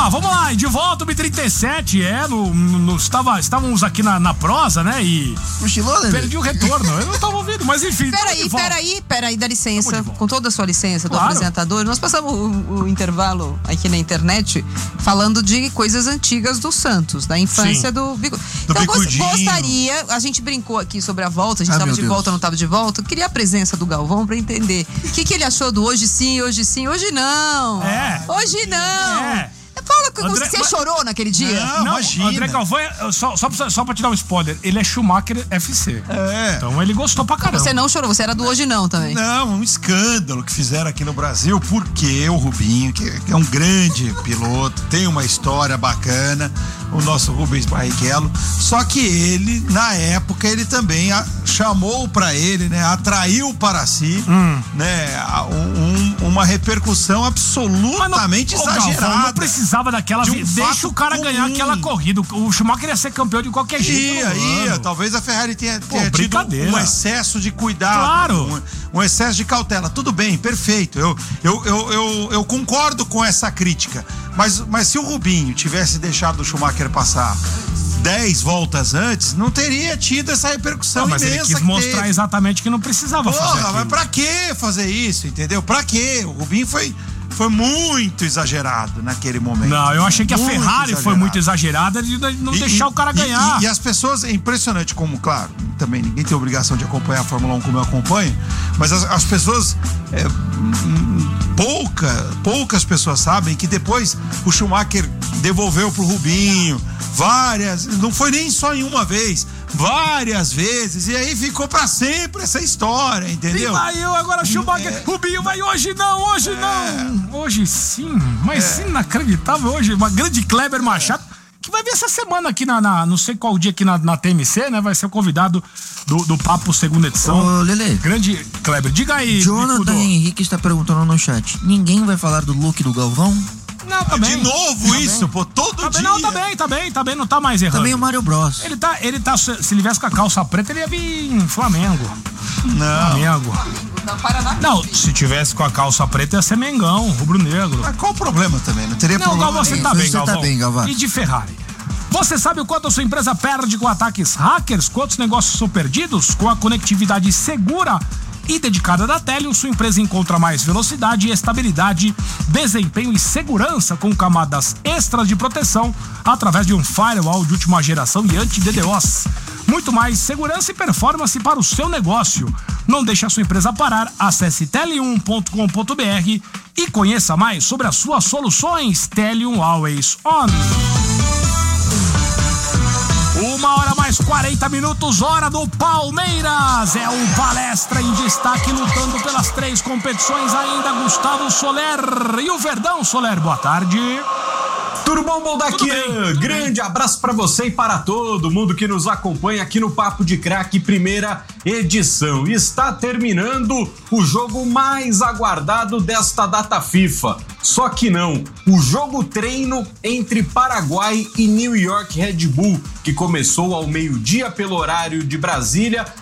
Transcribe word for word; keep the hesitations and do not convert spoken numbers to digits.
lá, vamos lá. E de volta, B trinta e sete, é, no, no, estava, estávamos aqui na, na prosa, né? E cochilou, né? Perdi o retorno, eu não estava ouvindo, mas enfim. Peraí, peraí, peraí, dá licença, com toda a sua licença do claro. apresentador, nós passamos o, o intervalo aqui na internet falando de coisas antigas do Santos, da infância Sim. do Bico. Do Então Bicudinho. gostaria, a gente brincou aqui sobre a volta, a gente ah, estava de Deus. volta, não estava de volta, eu queria a presença do Galvão pra entender o que, que ele achou do hoje sim, hoje sim, hoje não. É. Hoje não. É. Fala que André, você mas... chorou naquele dia. Não, não imagina. André Galvão, é, só, só, pra, só pra te dar um spoiler, ele é Schumacher F C. É. Então ele gostou pra caramba. Você não chorou, você era do hoje não também. Não, um escândalo que fizeram aqui no Brasil, porque o Rubinho, que é um grande piloto, tem uma história bacana, o nosso Rubens Barrichello, só que ele, na época, ele também a, chamou pra ele, né, atraiu para si, hum. né, um, uma repercussão absolutamente não, exagerada. Galvão, não precisava daquela, de um deixa o cara comum. ganhar aquela corrida, o Schumacher ia ser campeão de qualquer jeito. Ia, ia, talvez a Ferrari tenha, tenha Pô, tido um excesso de cuidado, claro. um, um excesso de cautela. Tudo bem, perfeito. Eu, eu, eu, eu, eu concordo com essa crítica. Mas, mas se o Rubinho tivesse deixado o Schumacher passar dez voltas antes, não teria tido essa repercussão não, mas imensa. Mas ele quis que mostrar teve. exatamente que não precisava Porra, fazer aquilo. Mas pra que fazer isso, entendeu? Pra quê? O Rubinho foi... Foi muito exagerado naquele momento. Não, eu achei que a muito Ferrari exagerado. foi muito exagerada de não e, deixar e, o cara e, ganhar. E, e as pessoas, é impressionante como, claro, também ninguém tem obrigação de acompanhar a Fórmula um como eu acompanho, mas as, as pessoas, é, pouca, poucas pessoas sabem que depois o Schumacher devolveu pro Rubinho várias, não foi nem só em uma vez, várias vezes, e aí ficou pra sempre essa história, entendeu? E vai eu agora, Schumacher, é, Rubinho vai hoje não, hoje é, não, hoje sim, mas é. inacreditável hoje, uma grande Kleber Machado, é. que vai vir essa semana aqui na, na, não sei qual dia aqui na, na T M C, né, vai ser o convidado do, do Papo segunda edição. Ô, Lelê. Grande Kleber, diga aí. Jonathan Henrique está perguntando no chat, ninguém vai falar do look do Galvão? Não, tá bem. De novo tá isso, bem. pô, todo tá dia. Bem, não, tá bem, tá bem, tá bem, não tá mais errando. Também o Mário Bros. Ele tá, ele tá, se ele viesse com a calça preta, ele ia vir em Flamengo. Não. Flamengo. Não, se tivesse com a calça preta, ia ser Mengão, rubro-negro. Mas qual o problema também? Não teria não, problema. Galvão, você nenhum. tá bem, você Galvão. tá bem, Galvão. E de Ferrari? Você sabe o quanto a sua empresa perde com ataques hackers? Quantos negócios são perdidos? Com a conectividade segura e dedicada da Teleum, sua empresa encontra mais velocidade e estabilidade, desempenho e segurança com camadas extras de proteção através de um firewall de última geração e anti-D DoS. Muito mais segurança e performance para o seu negócio. Não deixe a sua empresa parar. Acesse teleum ponto com ponto br e conheça mais sobre as suas soluções. Teleum Always On. Uma hora mais quarenta minutos, hora do Palmeiras. É o Palestra em destaque, lutando pelas três competições ainda, Gustavo Soler. E o Verdão, Soler, boa tarde. Tudo bom, Boldaquian? Grande abraço para você e para todo mundo que nos acompanha aqui no Papo de Craque, primeira edição. Está terminando o jogo mais aguardado desta data FIFA. Só que não, o jogo treino entre Paraguai e New York Red Bull, que começou ao meio-dia pelo horário de Brasília,